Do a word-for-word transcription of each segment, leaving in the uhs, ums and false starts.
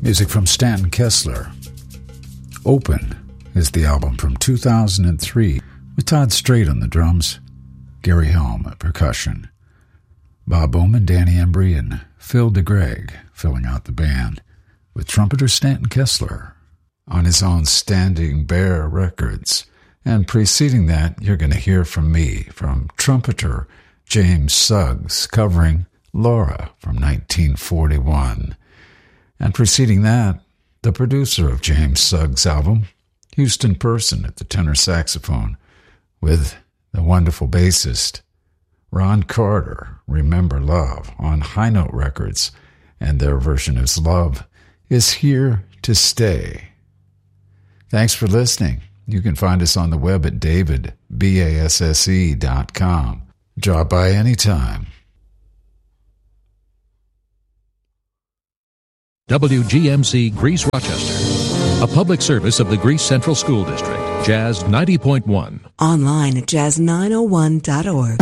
Music from Stanton Kessler. Open is the album from two thousand three, with Todd Strait on the drums, Gary Helm at percussion, Bob Bowman, Danny Embry, and Phil DeGreg filling out the band, with trumpeter Stanton Kessler on his own Standing Bear Records. And preceding that, you're going to hear from me, from trumpeter James Suggs, covering Laura from nineteen forty-one. And preceding that, the producer of James Suggs' album, Houston Person at the tenor saxophone, with the wonderful bassist Ron Carter, Remember Love, on High Note Records, and their version of Love is Here to Stay. Thanks for listening. You can find us on the web at david basse dot com. Drop by anytime. W G M C Greece Rochester, a public service of the Greece Central School District. Jazz ninety point one. Online at jazz nine oh one dot org.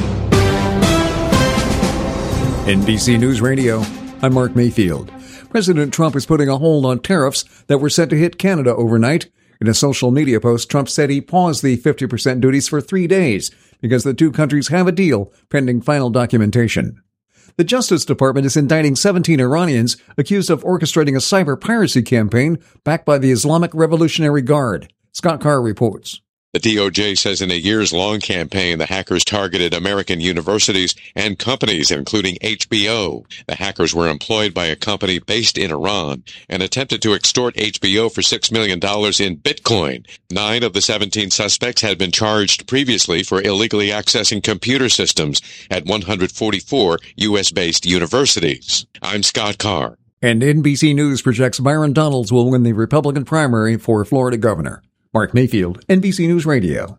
N B C News Radio, I'm Mark Mayfield. President Trump is putting a hold on tariffs that were set to hit Canada overnight. In a social media post, Trump said he paused the fifty percent duties for three days because the two countries have a deal pending final documentation. The Justice Department is indicting seventeen Iranians accused of orchestrating a cyber piracy campaign backed by the Islamic Revolutionary Guard. Scott Carr reports. The D O J says in a years-long campaign, the hackers targeted American universities and companies, including H B O. The hackers were employed by a company based in Iran and attempted to extort H B O for six million dollars in Bitcoin. Nine of the seventeen suspects had been charged previously for illegally accessing computer systems at one hundred forty-four U S-based universities. I'm Scott Carr. And N B C News projects Byron Donalds will win the Republican primary for Florida governor. Mark Mayfield, N B C News Radio.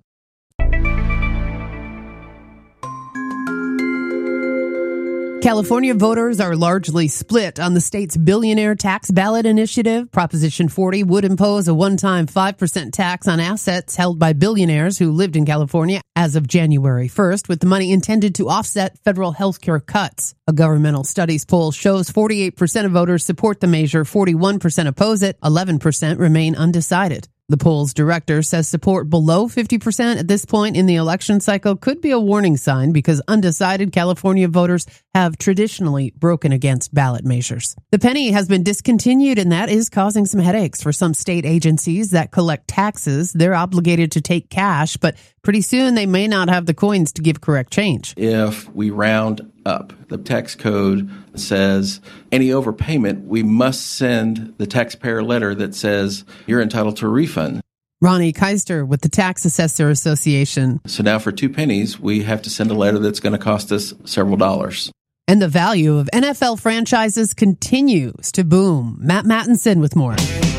California voters are largely split on the state's billionaire tax ballot initiative. Proposition forty would impose a one-time five percent tax on assets held by billionaires who lived in California as of January first, with the money intended to offset federal health care cuts. A governmental studies poll shows forty-eight percent of voters support the measure, forty-one percent oppose it, eleven percent remain undecided. The poll's director says support below fifty percent at this point in the election cycle could be a warning sign because undecided California voters have traditionally broken against ballot measures. The penny has been discontinued, and that is causing some headaches for some state agencies that collect taxes. They're obligated to take cash, but pretty soon they may not have the coins to give correct change. If we round up, the tax code says any overpayment, we must send the taxpayer a letter that says you're entitled to a refund. Ronnie Keister with the Tax Assessor Association. So now for two pennies, we have to send a letter that's going to cost us several dollars. And the value of N F L franchises continues to boom. Matt Mattinson with more.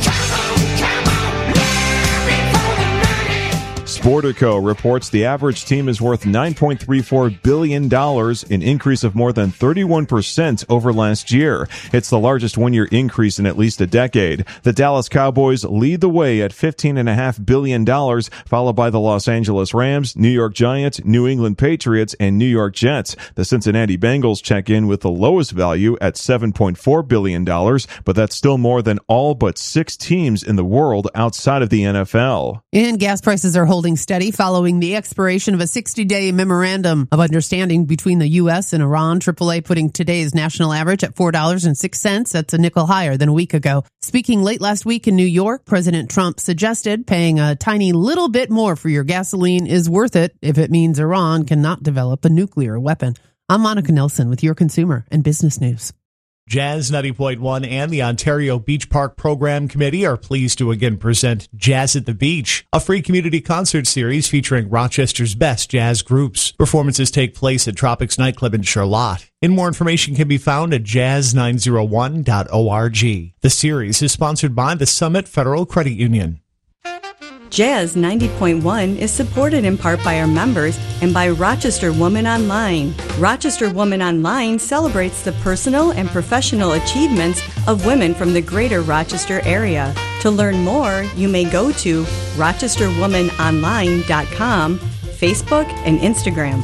Sportico reports the average team is worth nine point three four billion dollars, an increase of more than thirty-one percent over last year. It's the largest one-year increase in at least a decade. The Dallas Cowboys lead the way at fifteen point five billion dollars, followed by the Los Angeles Rams, New York Giants, New England Patriots, and New York Jets. The Cincinnati Bengals check in with the lowest value at seven point four billion dollars, but that's still more than all but six teams in the world outside of the N F L. And gas prices are holding steady following the expiration of a sixty-day memorandum of understanding between the U S and Iran. triple A putting today's national average at four dollars and six cents. That's a nickel higher than a week ago. Speaking late last week in New York, President Trump suggested paying a tiny little bit more for your gasoline is worth it if it means Iran cannot develop a nuclear weapon. I'm Monica Nelson with your consumer and business news. Jazz ninety point one and the Ontario Beach Park Program Committee are pleased to again present Jazz at the Beach, a free community concert series featuring Rochester's best jazz groups. Performances take place at Tropics Nightclub in Charlotte. And more information can be found at jazz nine oh one dot org. The series is sponsored by the Summit Federal Credit Union. Jazz ninety point one is supported in part by our members and by Rochester Woman Online. Rochester Woman Online celebrates the personal and professional achievements of women from the greater Rochester area. To learn more, you may go to rochester woman online dot com, Facebook, and Instagram.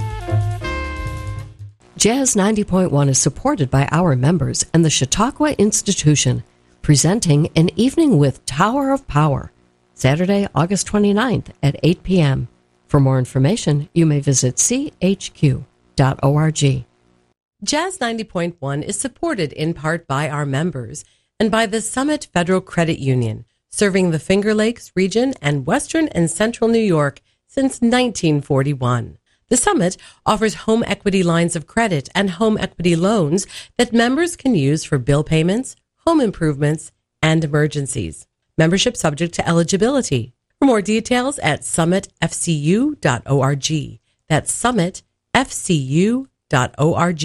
Jazz ninety point one is supported by our members and the Chautauqua Institution. presenting An Evening with Tower of Power, Saturday, August twenty-ninth at eight p.m. For more information, you may visit c h q dot org. Jazz ninety point one is supported in part by our members and by the Summit Federal Credit Union, serving the Finger Lakes region and western and central New York since nineteen forty-one. The Summit offers home equity lines of credit and home equity loans that members can use for bill payments, home improvements, and emergencies. Membership subject to eligibility. For more details at summit f c u dot org. That's summit f c u dot org.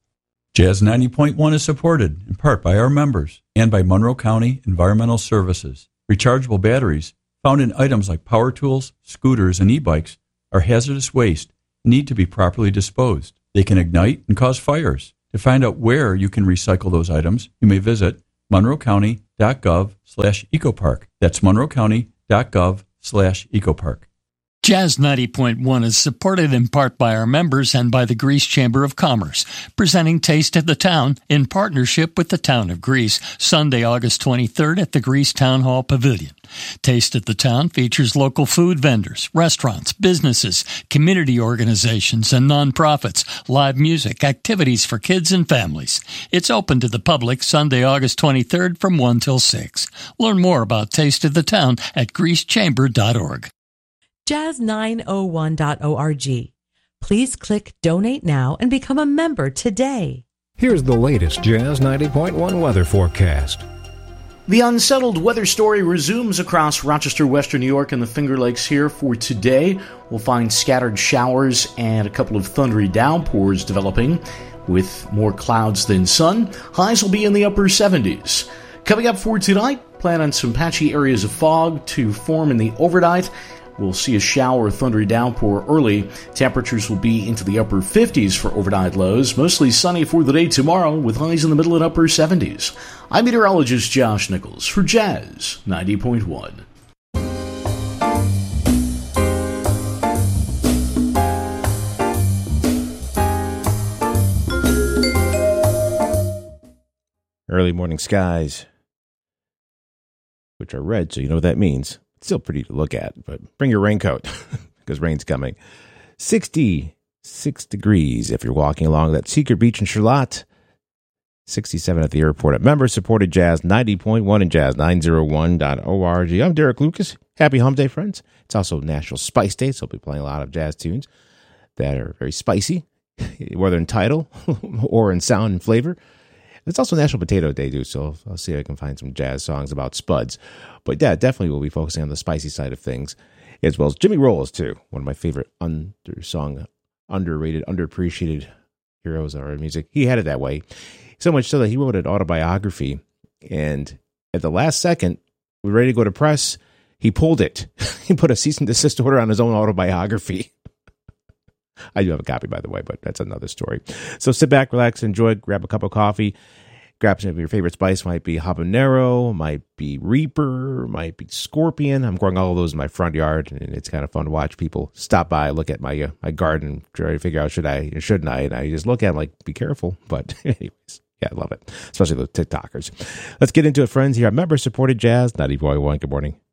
Jazz ninety point one is supported in part by our members and by Monroe County Environmental Services. Rechargeable batteries found in items like power tools, scooters, and e-bikes are hazardous waste and need to be properly disposed. They can ignite and cause fires. To find out where you can recycle those items, you may visit monroe county dot gov slash ecopark. That's monroe county dot gov slash ecopark. Jazz ninety point one is supported in part by our members and by the Greece Chamber of Commerce, presenting Taste of the Town in partnership with the Town of Greece, Sunday, August twenty-third at the Greece Town Hall Pavilion. Taste of the Town features local food vendors, restaurants, businesses, community organizations, and nonprofits, live music, activities for kids and families. It's open to the public Sunday, August twenty-third from one till six. Learn more about Taste of the Town at greece chamber dot org. jazz nine oh one dot org. Please click Donate Now and become a member today. Here's the latest Jazz ninety point one weather forecast. The unsettled weather story resumes across Rochester, Western New York, and the Finger Lakes here for today. We'll find scattered showers and a couple of thundery downpours developing with more clouds than sun. Highs will be in the upper seventies. Coming up for tonight, plan on some patchy areas of fog to form in the overnight. We'll see a shower or thundery downpour early. Temperatures will be into the upper fifties for overnight lows. Mostly sunny for the day tomorrow with highs in the middle and upper seventies. I'm meteorologist Josh Nichols for Jazz ninety point one. Early morning skies, which are red, so you know what that means. Still pretty to look at, but bring your raincoat because rain's coming. sixty-six degrees if you're walking along that Secret Beach in Charlotte. sixty-seven at the airport. At member-supported Jazz ninety point one and jazz nine oh one dot org. I'm Derek Lucas. Happy Hump Day, friends. It's also National Spice Day, so I'll be playing a lot of jazz tunes that are very spicy, whether in title or in sound and flavor. It's also National Potato Day, too, so I'll see if I can find some jazz songs about spuds. But yeah, definitely we'll be focusing on the spicy side of things, as well as Jimmy Rolls, too. One of my favorite undersung, underrated, underappreciated heroes of our music. He had it that way. So much so that he wrote an autobiography, and at the last second, we were ready to go to press, he pulled it. He put a cease and desist order on his own autobiography. I do have a copy, by the way, but that's another story. So sit back, relax, enjoy, grab a cup of coffee, grab some of your favorite spice. Might be habanero, might be Reaper, might be Scorpion. I'm growing all of those in my front yard, and it's kind of fun to watch people stop by, look at my uh, my garden, try to figure out should I or shouldn't I, and I just look at them like, be careful. But anyways, yeah, I love it, especially the TikTokers. Let's get into it, friends. Here on member-supported Jazz ninety point one. Good morning.